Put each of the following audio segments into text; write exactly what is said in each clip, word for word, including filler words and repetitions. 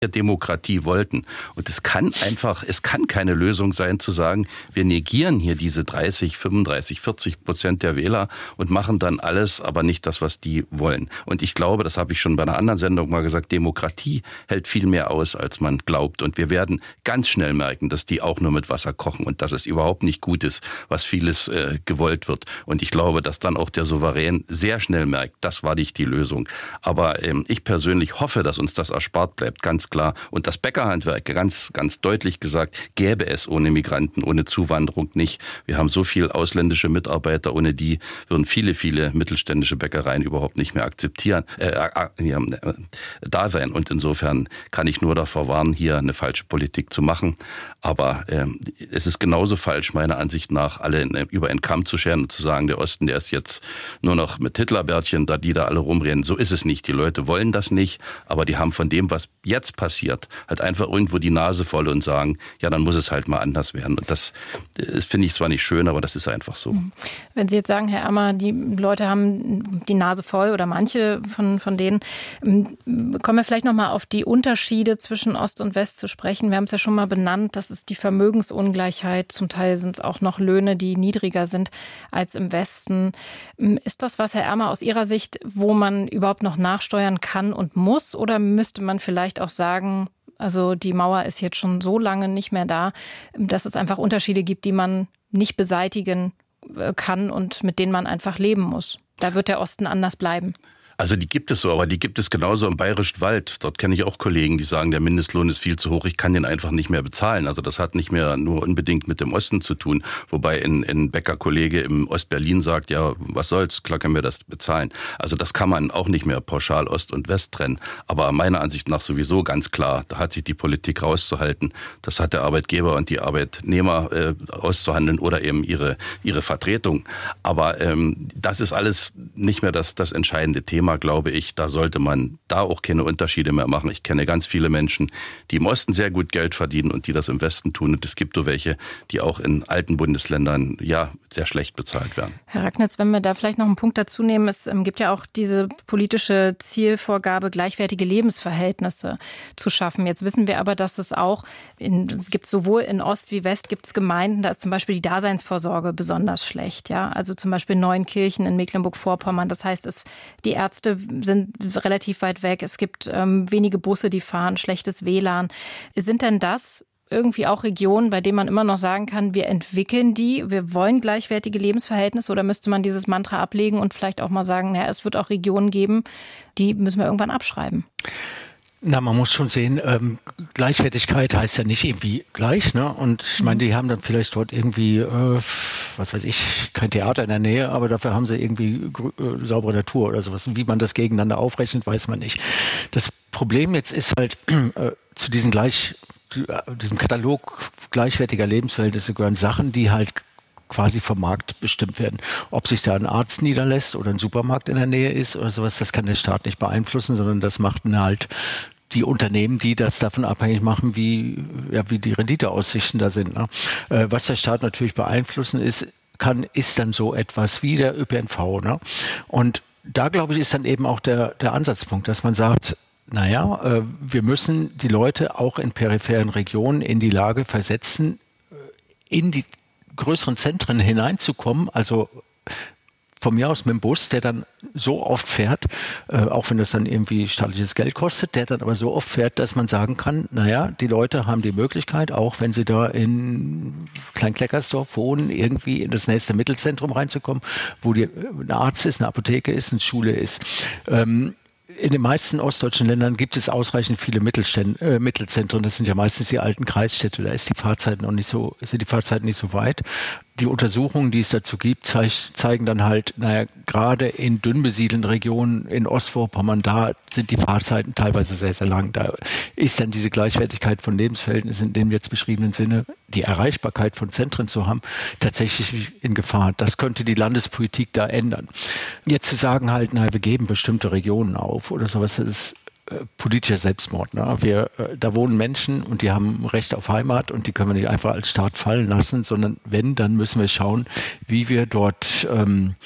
Demokratie wollten. Und es kann einfach, es kann keine Lösung sein, zu sagen, wir negieren hier diese dreißig, fünfunddreißig, vierzig Prozent der Wähler und machen dann alles, aber nicht das, was die wollen. Und ich glaube, das habe ich schon bei einer anderen Sendung mal gesagt, Demokratie hält viel mehr aus, als man glaubt. Und wir werden ganz schnell merken, dass die auch nur mit Wasser kochen und dass es überhaupt nicht gut ist, was vieles äh, gewollt wird. Und ich glaube, dass dann auch der Souverän sehr schnell merkt, das war nicht die Lösung. Aber ähm, ich persönlich hoffe, dass uns das erspart bleibt, ganz klar. Und das Bäckerhandwerk, ganz, ganz deutlich gesagt, gäbe es ohne Migranten, ohne Zuwanderung nicht. Wir haben so viel ausländische Mitarbeiter, ohne die würden viele, viele mittelständische Bäckereien überhaupt nicht mehr akzeptieren, äh, äh, äh, da sein. Und insofern kann ich nur davor warnen, hier eine falsche Politik zu machen. Aber äh, es ist genauso falsch, meiner Ansicht nach, alle in, über einen Kamm zu scheren und zu sagen, der Osten, der ist jetzt nur noch mit Hitlerbärtchen, da die da alle rumrennen. So ist es nicht. Die Leute wollen das nicht, aber die haben von dem, was jetzt passiert, halt einfach irgendwo die Nase voll und sagen, ja, dann muss es halt mal anders werden. Und das, das finde ich zwar nicht schön, aber das ist einfach so. Wenn Sie jetzt sagen, Herr Ammer, die Leute haben die Nase voll oder manche von, von denen, kommen wir vielleicht noch mal auf die Unterschiede zwischen Ost und West zu sprechen. Wir haben es ja schon mal benannt, das ist die Vermögensungleichheit. Zum Teil sind es auch noch Löhne, die niedriger sind als im Westen. Ist das was, Herr Ammer, aus Ihrer Sicht, wo man überhaupt noch nachsteuern kann und muss? Oder müsste man vielleicht auch sagen, also die Mauer ist jetzt schon so lange nicht mehr da, dass es einfach Unterschiede gibt, die man nicht beseitigen kann und mit denen man einfach leben muss. Da wird der Osten anders bleiben. Also die gibt es so, aber die gibt es genauso im Bayerischen Wald. Dort kenne ich auch Kollegen, die sagen, der Mindestlohn ist viel zu hoch, ich kann den einfach nicht mehr bezahlen. Also das hat nicht mehr nur unbedingt mit dem Osten zu tun. Wobei ein, ein Bäckerkollege im Ostberlin sagt, ja, was soll's, klar können wir das bezahlen. Also das kann man auch nicht mehr pauschal Ost und West trennen. Aber meiner Ansicht nach sowieso ganz klar, da hat sich die Politik rauszuhalten. Das hat der Arbeitgeber und die Arbeitnehmer äh, auszuhandeln oder eben ihre, ihre Vertretung. Aber ähm, das ist alles nicht mehr das, das entscheidende Thema, glaube ich. Da sollte man da auch keine Unterschiede mehr machen. Ich kenne ganz viele Menschen, die im Osten sehr gut Geld verdienen und die das im Westen tun. Und es gibt so welche, die auch in alten Bundesländern ja sehr schlecht bezahlt werden. Herr Ragnitz, wenn wir da vielleicht noch einen Punkt dazu nehmen, es gibt ja auch diese politische Zielvorgabe, gleichwertige Lebensverhältnisse zu schaffen. Jetzt wissen wir aber, dass es auch, in, es gibt sowohl in Ost wie West gibt es Gemeinden, da ist zum Beispiel die Daseinsvorsorge besonders schlecht. Ja? Also zum Beispiel Neuenkirchen in Mecklenburg-Vorpommern. Das heißt, es, die Ärzte sind relativ weit weg. Es gibt ähm, wenige Busse, die fahren, schlechtes W L A N. Sind denn das irgendwie auch Regionen, bei denen man immer noch sagen kann, wir entwickeln die, wir wollen gleichwertige Lebensverhältnisse, oder müsste man dieses Mantra ablegen und vielleicht auch mal sagen, naja, es wird auch Regionen geben, die müssen wir irgendwann abschreiben? Na, man muss schon sehen, ähm, Gleichwertigkeit heißt ja nicht irgendwie gleich, ne? Und ich meine, die haben dann vielleicht dort irgendwie, äh, was weiß ich, kein Theater in der Nähe, aber dafür haben sie irgendwie äh, saubere Natur oder sowas. Und wie man das gegeneinander aufrechnet, weiß man nicht. Das Problem jetzt ist halt, äh, zu diesen gleich, diesem Katalog gleichwertiger Lebensverhältnisse gehören Sachen, die halt quasi vom Markt bestimmt werden. Ob sich da ein Arzt niederlässt oder ein Supermarkt in der Nähe ist oder sowas, das kann der Staat nicht beeinflussen, sondern das machten halt die Unternehmen, die das davon abhängig machen, wie, ja, wie die Renditeaussichten da sind. Ne? Äh, was der Staat natürlich beeinflussen ist, kann, ist dann so etwas wie der Ö P N V. Ne? Und da, glaube ich, ist dann eben auch der, der Ansatzpunkt, dass man sagt, naja, äh, wir müssen die Leute auch in peripheren Regionen in die Lage versetzen, in die größeren Zentren hineinzukommen, also von mir aus mit dem Bus, der dann so oft fährt, äh, auch wenn das dann irgendwie staatliches Geld kostet, der dann aber so oft fährt, dass man sagen kann, naja, die Leute haben die Möglichkeit, auch wenn sie da in Kleinkleckersdorf wohnen, irgendwie in das nächste Mittelzentrum reinzukommen, wo die, ein Arzt ist, eine Apotheke ist, eine Schule ist. Ähm, In den meisten ostdeutschen Ländern gibt es ausreichend viele Mittelständ- äh, Mittelzentren. Das sind ja meistens die alten Kreisstädte. Da ist die Fahrzeit noch nicht so, sind die Fahrzeiten nicht so weit. Die Untersuchungen, die es dazu gibt, zeig, zeigen dann halt, naja, gerade in dünn besiedelten Regionen in Ostvorpommern, da sind die Fahrzeiten teilweise sehr, sehr lang. Da ist dann diese Gleichwertigkeit von Lebensverhältnissen in dem jetzt beschriebenen Sinne, die Erreichbarkeit von Zentren zu haben, tatsächlich in Gefahr. Das könnte die Landespolitik da ändern. Jetzt zu sagen halt, naja, wir geben bestimmte Regionen auf oder sowas, das ist politischer Selbstmord. Ne? Wir, da wohnen Menschen und die haben Recht auf Heimat und die können wir nicht einfach als Staat fallen lassen, sondern wenn, dann müssen wir schauen, wie wir dort ähm,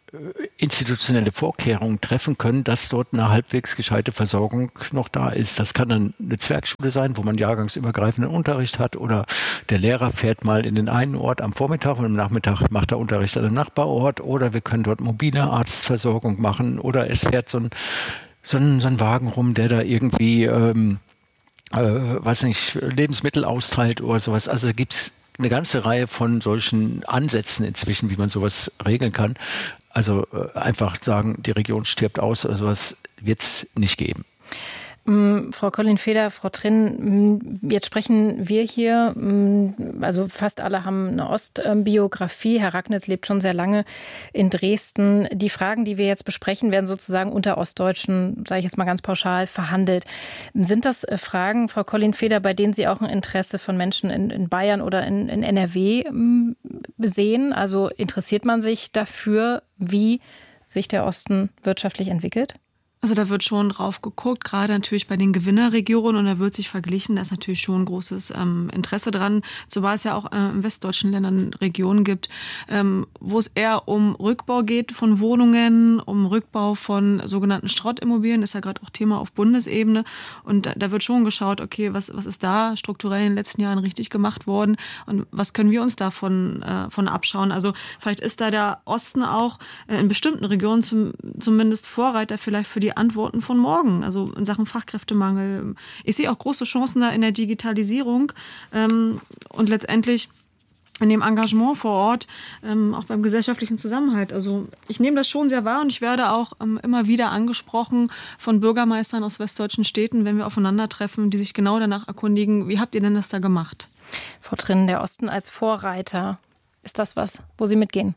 institutionelle Vorkehrungen treffen können, dass dort eine halbwegs gescheite Versorgung noch da ist. Das kann dann eine Zwergschule sein, wo man jahrgangsübergreifenden Unterricht hat, oder der Lehrer fährt mal in den einen Ort am Vormittag und am Nachmittag macht er Unterricht an einem Nachbarort, oder wir können dort mobile Arztversorgung machen, oder es fährt so ein, so ein, so ein Wagen rum, der da irgendwie ähm, äh, weiß nicht, Lebensmittel austeilt oder sowas. Also da gibt's eine ganze Reihe von solchen Ansätzen inzwischen, wie man sowas regeln kann. Also äh, einfach sagen, die Region stirbt aus oder sowas wird es nicht geben. Frau Collin-Feder, Frau Trinn, jetzt sprechen wir hier, also fast alle haben eine Ostbiografie. Herr Ragnitz lebt schon sehr lange in Dresden. Die Fragen, die wir jetzt besprechen, werden sozusagen unter Ostdeutschen, sage ich jetzt mal ganz pauschal, verhandelt. Sind das Fragen, Frau Collin-Feder, bei denen Sie auch ein Interesse von Menschen in, in Bayern oder in, in N R W sehen? Also interessiert man sich dafür, wie sich der Osten wirtschaftlich entwickelt? Also da wird schon drauf geguckt, gerade natürlich bei den Gewinnerregionen, und da wird sich verglichen, da ist natürlich schon großes ähm, Interesse dran, zumal es ja auch äh, in westdeutschen Ländern Regionen gibt, ähm, wo es eher um Rückbau geht von Wohnungen, um Rückbau von sogenannten Schrottimmobilien, ist ja gerade auch Thema auf Bundesebene, und da, da wird schon geschaut, okay, was, was ist da strukturell in den letzten Jahren richtig gemacht worden und was können wir uns davon äh, von abschauen. Also vielleicht ist da der Osten auch äh, in bestimmten Regionen zum, zumindest Vorreiter vielleicht für die Antworten von morgen, also in Sachen Fachkräftemangel. Ich sehe auch große Chancen da in der Digitalisierung ähm, und letztendlich in dem Engagement vor Ort, ähm, auch beim gesellschaftlichen Zusammenhalt. Also ich nehme das schon sehr wahr, und ich werde auch ähm, immer wieder angesprochen von Bürgermeistern aus westdeutschen Städten, wenn wir aufeinandertreffen, die sich genau danach erkundigen, wie habt ihr denn das da gemacht? Frau Trinn, der Osten als Vorreiter, ist das was, wo Sie mitgehen?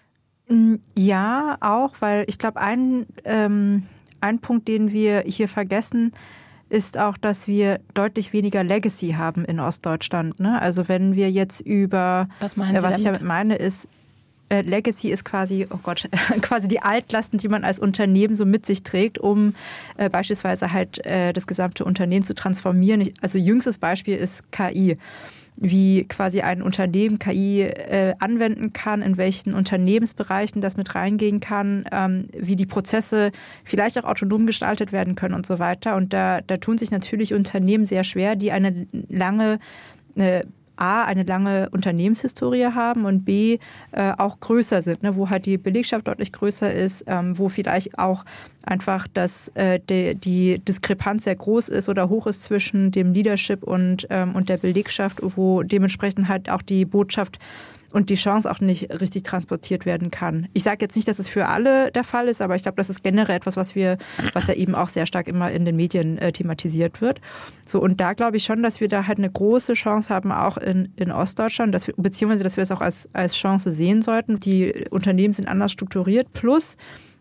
Ja, auch, weil ich glaube, ein... Ähm Ein Punkt, den wir hier vergessen, ist auch, dass wir deutlich weniger Legacy haben in Ostdeutschland. Ne? Also wenn wir jetzt über, was meinen Sie was damit? ich damit meine, ist, äh, Legacy ist quasi, oh Gott, quasi die Altlasten, die man als Unternehmen so mit sich trägt, um äh, beispielsweise halt äh, das gesamte Unternehmen zu transformieren. Ich, also jüngstes Beispiel ist K I. Wie quasi ein Unternehmen K I äh, anwenden kann, in welchen Unternehmensbereichen das mit reingehen kann, ähm, wie die Prozesse vielleicht auch autonom gestaltet werden können und so weiter. Und da, da tun sich natürlich Unternehmen sehr schwer, die eine lange äh, A, eine lange Unternehmenshistorie haben und B, äh, auch größer sind, ne, wo halt die Belegschaft deutlich größer ist, ähm, wo vielleicht auch einfach das, äh, de, die Diskrepanz sehr groß ist oder hoch ist zwischen dem Leadership und, ähm, und der Belegschaft, wo dementsprechend halt auch die Botschaft und die Chance auch nicht richtig transportiert werden kann. Ich sage jetzt nicht, dass es für alle der Fall ist, aber ich glaube, das ist generell etwas, was wir, was ja eben auch sehr stark immer in den Medien äh, thematisiert wird. So, und da glaube ich schon, dass wir da halt eine große Chance haben, auch in, in Ostdeutschland, dass wir, beziehungsweise dass wir es auch als, als Chance sehen sollten. Die Unternehmen sind anders strukturiert, plus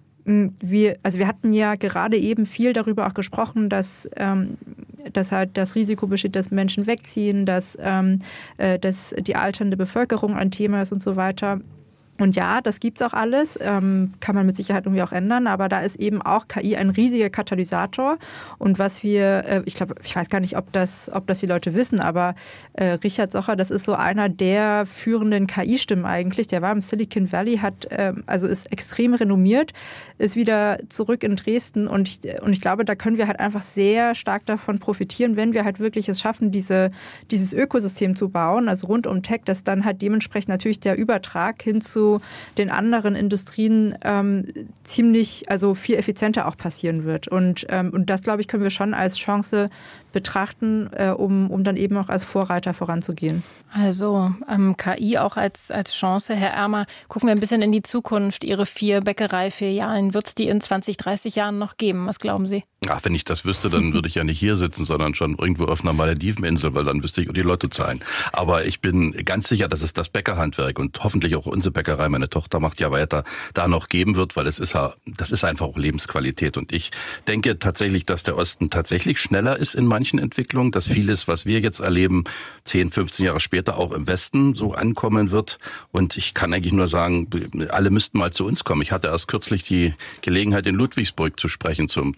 wir, also wir hatten ja gerade eben viel darüber auch gesprochen, dass, ähm, dass halt das Risiko besteht, dass Menschen wegziehen, dass, ähm, äh, dass die alternde Bevölkerung ein Thema ist und so weiter. Und ja, das gibt's auch alles, ähm, kann man mit Sicherheit irgendwie auch ändern, aber da ist eben auch K I ein riesiger Katalysator. Und was wir, äh, ich glaube, ich weiß gar nicht, ob das, ob das die Leute wissen, aber äh, Richard Socher, das ist so einer der führenden K I-Stimmen eigentlich. Der war im Silicon Valley, hat äh, also ist extrem renommiert, ist wieder zurück in Dresden, und ich, und ich glaube, da können wir halt einfach sehr stark davon profitieren, wenn wir halt wirklich es schaffen, diese dieses Ökosystem zu bauen, also rund um Tech, dass dann halt dementsprechend natürlich der Übertrag hin zu den anderen Industrien ähm, ziemlich, also viel effizienter auch passieren wird. Und, ähm, und das, glaube ich, können wir schon als Chance betrachten, äh, um, um dann eben auch als Vorreiter voranzugehen. Also ähm, K I auch als, als Chance. Herr Ermer, gucken wir ein bisschen in die Zukunft. Ihre vier Bäckereifilialen, wird es die in zwanzig, dreißig Jahren noch geben? Was glauben Sie? Ach, wenn ich das wüsste, dann würde ich ja nicht hier sitzen, sondern schon irgendwo auf einer Malediveninsel, weil dann wüsste ich auch die Lottozahlen. Aber ich bin ganz sicher, dass es das Bäckerhandwerk und hoffentlich auch unsere Bäckerei, meine Tochter macht ja weiter, da noch geben wird, weil es ist ja, das ist einfach auch Lebensqualität. Und ich denke tatsächlich, dass der Osten tatsächlich schneller ist in manchen Entwicklungen, dass vieles, was wir jetzt erleben, zehn, fünfzehn Jahre später auch im Westen so ankommen wird. Und ich kann eigentlich nur sagen, alle müssten mal zu uns kommen. Ich hatte erst kürzlich die Gelegenheit, in Ludwigsburg zu sprechen zum Tag der deutschen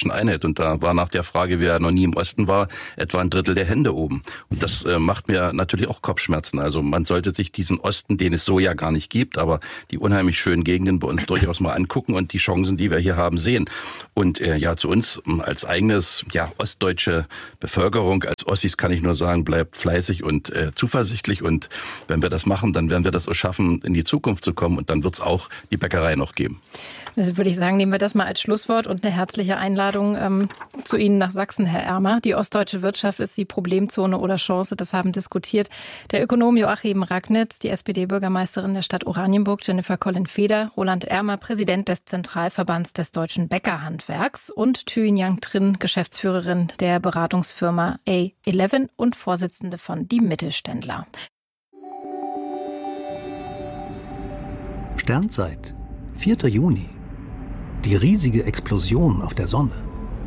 ostdeutschen Einheit. Und da war nach der Frage, wer noch nie im Osten war, etwa ein Drittel der Hände oben. Und das äh, macht mir natürlich auch Kopfschmerzen. Also man sollte sich diesen Osten, den es so ja gar nicht gibt, aber die unheimlich schönen Gegenden bei uns durchaus mal angucken und die Chancen, die wir hier haben, sehen. Und äh, ja, zu uns als eigenes, ja, ostdeutsche Bevölkerung, als Ossis kann ich nur sagen, bleibt fleißig und äh, zuversichtlich. Und wenn wir das machen, dann werden wir das auch schaffen, in die Zukunft zu kommen. Und dann wird es auch die Bäckerei noch geben. Also würde ich sagen, nehmen wir das mal als Schlusswort und eine herzliche Einladung ähm, zu Ihnen nach Sachsen, Herr Ermer. Die ostdeutsche Wirtschaft, ist sie Problemzone oder Chance? Das haben diskutiert der Ökonom Joachim Ragnitz, die S P D-Bürgermeisterin der Stadt Oranienburg, Jennifer Collin-Feder, Roland Ermer, Präsident des Zentralverbands des deutschen Bäckerhandwerks und Thuy Nhat Trinh, Geschäftsführerin der Beratungsfirma A elf und Vorsitzende von Die Mittelständler. Sternzeit, vierter Juni. Die riesige Explosion auf der Sonne.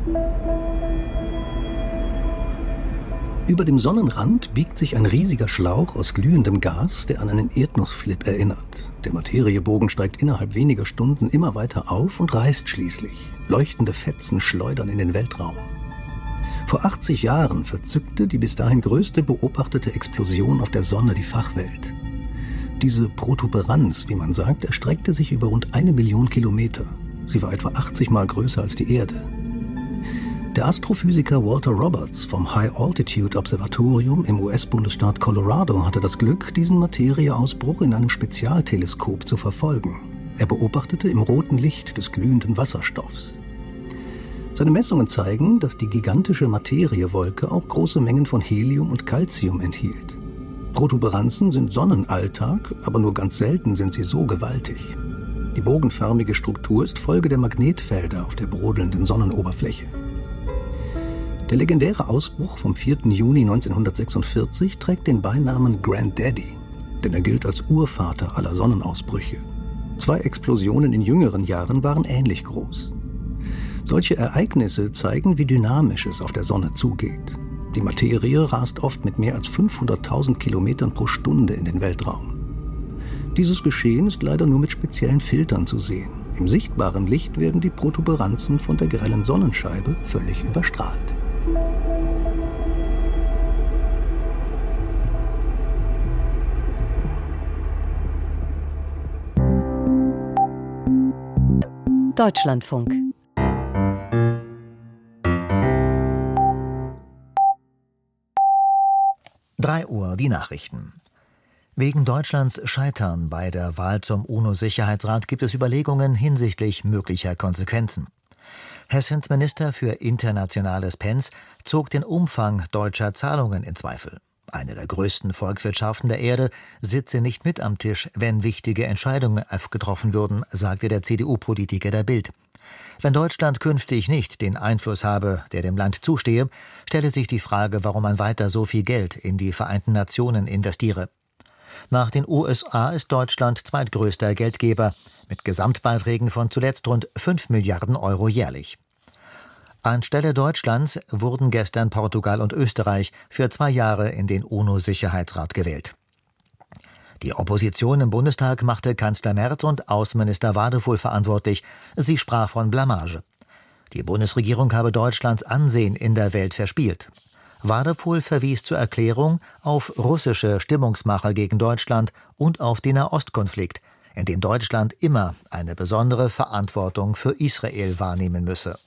Über dem Sonnenrand biegt sich ein riesiger Schlauch aus glühendem Gas, der an einen Erdnussflip erinnert. Der Materiebogen steigt innerhalb weniger Stunden immer weiter auf und reißt schließlich. Leuchtende Fetzen schleudern in den Weltraum. Vor achtzig Jahren verzückte die bis dahin größte beobachtete Explosion auf der Sonne die Fachwelt. Diese Protuberanz, wie man sagt, erstreckte sich über rund eine Million Kilometer. Sie war etwa achtzig Mal größer als die Erde. Der Astrophysiker Walter Roberts vom High Altitude Observatorium im U S-Bundesstaat Colorado hatte das Glück, diesen Materieausbruch in einem Spezialteleskop zu verfolgen. Er beobachtete im roten Licht des glühenden Wasserstoffs. Seine Messungen zeigen, dass die gigantische Materiewolke auch große Mengen von Helium und Calcium enthielt. Protuberanzen sind Sonnenalltag, aber nur ganz selten sind sie so gewaltig. Die bogenförmige Struktur ist Folge der Magnetfelder auf der brodelnden Sonnenoberfläche. Der legendäre Ausbruch vom vierten Juni neunzehnhundertsechsundvierzig trägt den Beinamen Granddaddy, denn er gilt als Urvater aller Sonnenausbrüche. Zwei Explosionen in jüngeren Jahren waren ähnlich groß. Solche Ereignisse zeigen, wie dynamisch es auf der Sonne zugeht. Die Materie rast oft mit mehr als fünfhunderttausend Kilometern pro Stunde in den Weltraum. Dieses Geschehen ist leider nur mit speziellen Filtern zu sehen. Im sichtbaren Licht werden die Protuberanzen von der grellen Sonnenscheibe völlig überstrahlt. Deutschlandfunk. drei Uhr die Nachrichten. Wegen Deutschlands Scheitern bei der Wahl zum UNO-Sicherheitsrat gibt es Überlegungen hinsichtlich möglicher Konsequenzen. Hessens Minister für Internationales Pence zog den Umfang deutscher Zahlungen in Zweifel. Eine der größten Volkswirtschaften der Erde sitze nicht mit am Tisch, wenn wichtige Entscheidungen getroffen würden, sagte der C D U-Politiker der Bild. Wenn Deutschland künftig nicht den Einfluss habe, der dem Land zustehe, stelle sich die Frage, warum man weiter so viel Geld in die Vereinten Nationen investiere. Nach den U S A ist Deutschland zweitgrößter Geldgeber, mit Gesamtbeiträgen von zuletzt rund fünf Milliarden Euro jährlich. Anstelle Deutschlands wurden gestern Portugal und Österreich für zwei Jahre in den UNO-Sicherheitsrat gewählt. Die Opposition im Bundestag machte Kanzler Merz und Außenminister Wadefuhl verantwortlich. Sie sprach von Blamage. Die Bundesregierung habe Deutschlands Ansehen in der Welt verspielt. Wadefuhl verwies zur Erklärung auf russische Stimmungsmache gegen Deutschland und auf den Nahostkonflikt, in dem Deutschland immer eine besondere Verantwortung für Israel wahrnehmen müsse.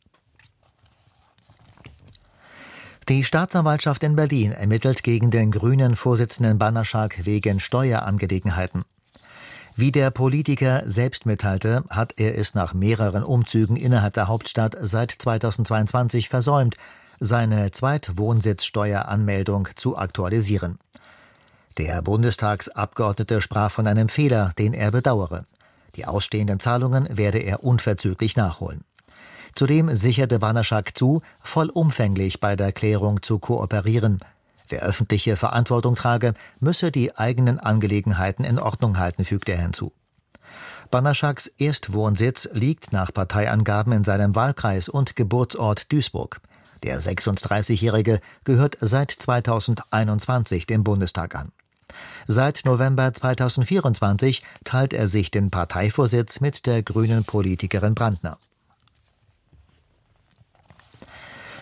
Die Staatsanwaltschaft in Berlin ermittelt gegen den grünen Vorsitzenden Banaschak wegen Steuerangelegenheiten. Wie der Politiker selbst mitteilte, hat er es nach mehreren Umzügen innerhalb der Hauptstadt seit zweitausendzweiundzwanzig versäumt, seine Zweitwohnsitzsteueranmeldung zu aktualisieren. Der Bundestagsabgeordnete sprach von einem Fehler, den er bedauere. Die ausstehenden Zahlungen werde er unverzüglich nachholen. Zudem sicherte Banaschak zu, vollumfänglich bei der Klärung zu kooperieren. Wer öffentliche Verantwortung trage, müsse die eigenen Angelegenheiten in Ordnung halten, fügte er hinzu. Banaschaks Erstwohnsitz liegt nach Parteiangaben in seinem Wahlkreis und Geburtsort Duisburg. Der sechsunddreißigjährige gehört seit zweitausendeinundzwanzig dem Bundestag an. Seit November zweitausendvierundzwanzig teilt er sich den Parteivorsitz mit der grünen Politikerin Brandner.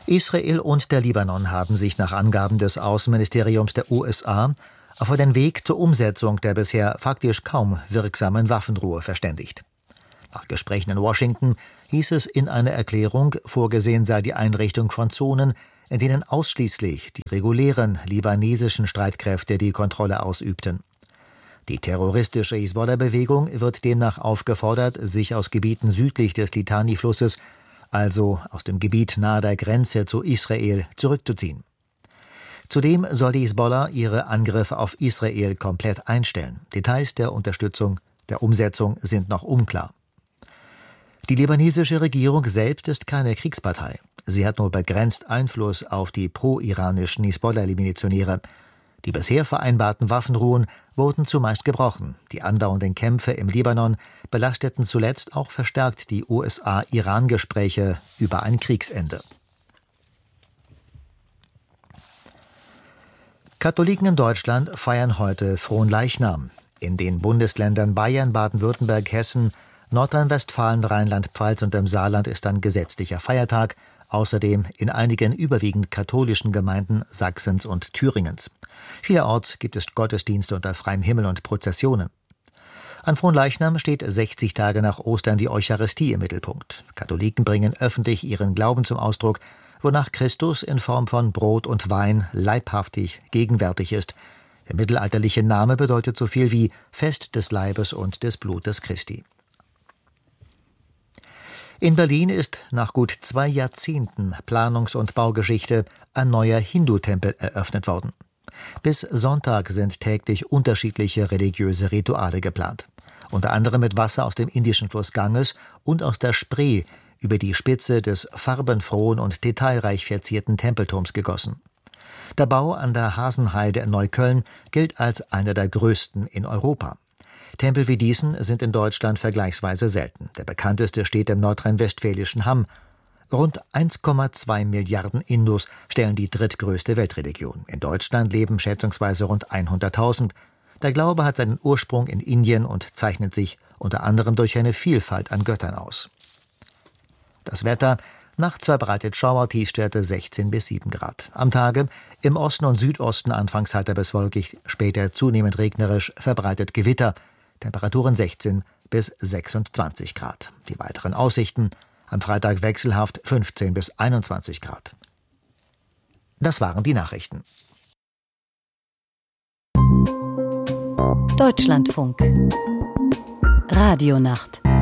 Israel und der Libanon haben sich nach Angaben des Außenministeriums der U S A auf den Weg zur Umsetzung der bisher faktisch kaum wirksamen Waffenruhe verständigt. Nach Gesprächen in Washington hieß es in einer Erklärung, vorgesehen sei die Einrichtung von Zonen, in denen ausschließlich die regulären libanesischen Streitkräfte die Kontrolle ausübten. Die terroristische Hisbollah-Bewegung wird demnach aufgefordert, sich aus Gebieten südlich des Litani-Flusses, also aus dem Gebiet nahe der Grenze zu Israel, zurückzuziehen. Zudem soll die Hisbollah ihre Angriffe auf Israel komplett einstellen. Details der Unterstützung, der Umsetzung sind noch unklar. Die libanesische Regierung selbst ist keine Kriegspartei. Sie hat nur begrenzt Einfluss auf die pro-iranischen Hisbollah-Milizionäre. Die bisher vereinbarten Waffenruhen wurden zumeist gebrochen. Die andauernden Kämpfe im Libanon belasteten zuletzt auch verstärkt die U S A-Iran-Gespräche über ein Kriegsende. Katholiken in Deutschland feiern heute Fronleichnam. In den Bundesländern Bayern, Baden-Württemberg, Hessen, Nordrhein-Westfalen, Rheinland-Pfalz und im Saarland ist ein gesetzlicher Feiertag, außerdem in einigen überwiegend katholischen Gemeinden Sachsens und Thüringens. Vielerorts gibt es Gottesdienste unter freiem Himmel und Prozessionen. An Fronleichnam steht sechzig Tage nach Ostern die Eucharistie im Mittelpunkt. Katholiken bringen öffentlich ihren Glauben zum Ausdruck, wonach Christus in Form von Brot und Wein leibhaftig gegenwärtig ist. Der mittelalterliche Name bedeutet so viel wie Fest des Leibes und des Blutes Christi. In Berlin ist nach gut zwei Jahrzehnten Planungs- und Baugeschichte ein neuer Hindu-Tempel eröffnet worden. Bis Sonntag sind täglich unterschiedliche religiöse Rituale geplant. Unter anderem mit Wasser aus dem indischen Fluss Ganges und aus der Spree über die Spitze des farbenfrohen und detailreich verzierten Tempelturms gegossen. Der Bau an der Hasenheide in Neukölln gilt als einer der größten in Europa. Tempel wie diesen sind in Deutschland vergleichsweise selten. Der bekannteste steht im nordrhein-westfälischen Hamm. Rund eins Komma zwei Milliarden Hindus stellen die drittgrößte Weltreligion. In Deutschland leben schätzungsweise rund hunderttausend. Der Glaube hat seinen Ursprung in Indien und zeichnet sich unter anderem durch eine Vielfalt an Göttern aus. Das Wetter: nachts verbreitet Schauer, Tiefstwerte sechzehn bis sieben Grad. Am Tage im Osten und Südosten anfangs heiter bis wolkig, später zunehmend regnerisch, verbreitet Gewitter. Temperaturen sechzehn bis sechsundzwanzig Grad. Die weiteren Aussichten: am Freitag wechselhaft fünfzehn bis einundzwanzig Grad. Das waren die Nachrichten. Deutschlandfunk. Radionacht.